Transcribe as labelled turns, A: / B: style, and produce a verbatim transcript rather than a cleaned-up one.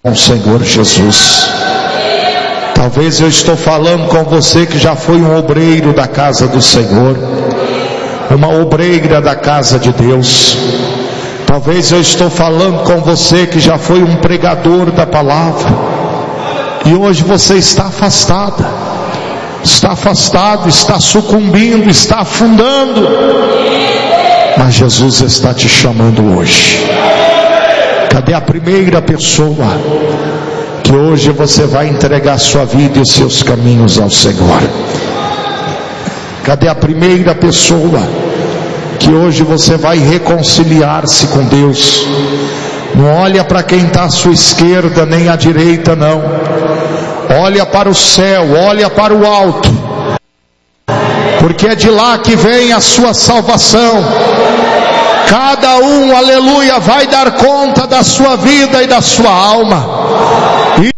A: com o Senhor Jesus. Talvez eu estou falando com você que já foi um obreiro da casa do Senhor, uma obreira da casa de Deus. Talvez eu estou falando com você que já foi um pregador da palavra, e hoje você está afastada, está afastado, está sucumbindo, está afundando, mas Jesus está te chamando hoje. Cadê a primeira pessoa que hoje você vai entregar sua vida e os seus caminhos ao Senhor? Cadê a primeira pessoa que hoje você vai reconciliar-se com Deus? Não olha para quem está à sua esquerda nem à direita, não. Olha para o céu, olha para o alto, porque é de lá que vem a sua salvação. Cada um, aleluia, vai dar conta da sua vida e da sua alma.